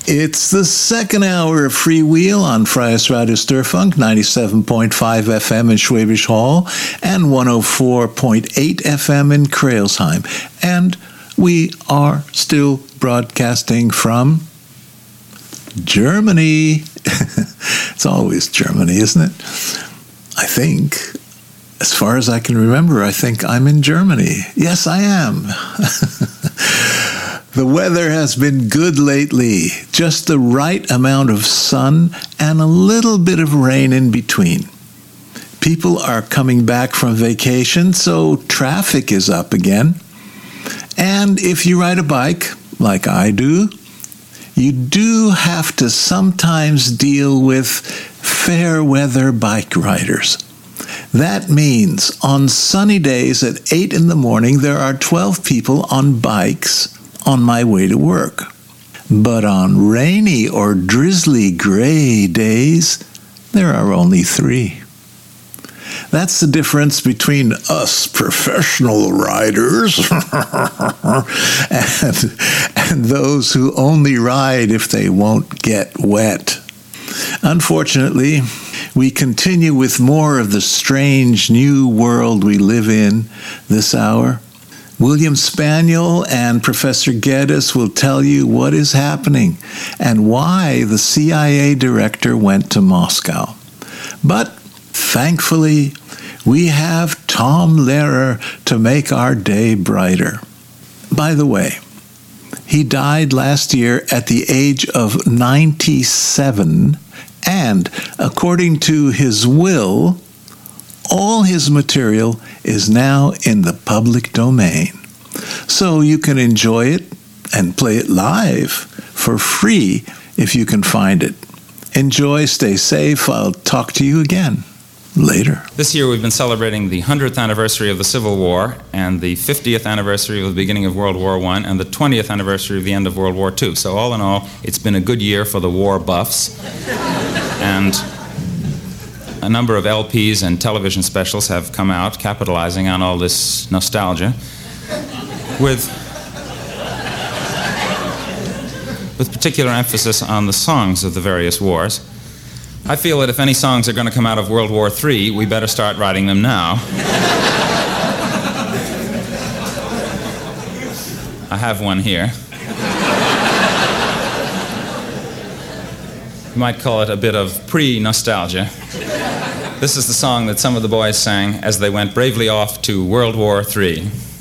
It's the second hour of Freewheel on Freies Radio Störfunk, 97.5 FM in Schwäbisch Hall and 104.8 FM in Crailsheim. And we are still broadcasting from Germany. It's always Germany, isn't it? I think, as far as I can remember, I think I'm in Germany. Yes, I am. The weather has been good lately, just the right amount of sun and a little bit of rain in between. People are coming back from vacation, so traffic is up again. And if you ride a bike, like I do, you do have to sometimes deal with fair weather bike riders. That means on sunny days at 8 in the morning, there are 12 people on bikes on my way to work. But on rainy or drizzly gray days, there are only 3. That's the difference between us professional riders and those who only ride if they won't get wet. Unfortunately, we continue with more of the strange new world we live in this hour. William Spaniel and Professor Geddes will tell you what is happening and why the CIA director went to Moscow. But thankfully, we have Tom Lehrer to make our day brighter. By the way, he died last year at the age of 97, and according to his will, all his material is now in the public domain. So you can enjoy it and play it live for free if you can find it. Enjoy, stay safe. I'll talk to you again later. This year we've been celebrating the 100th anniversary of the Civil War and the 50th anniversary of the beginning of World War I and the 20th anniversary of the end of World War II. So all in all, it's been a good year for the war buffs. And a number of LPs and television specials have come out capitalizing on all this nostalgia with particular emphasis on the songs of the various wars. I feel that if any songs are going to come out of World War III, we better start writing them now. I have one here. You might call it a bit of pre-nostalgia. This is the song that some of the boys sang as they went bravely off to World War III.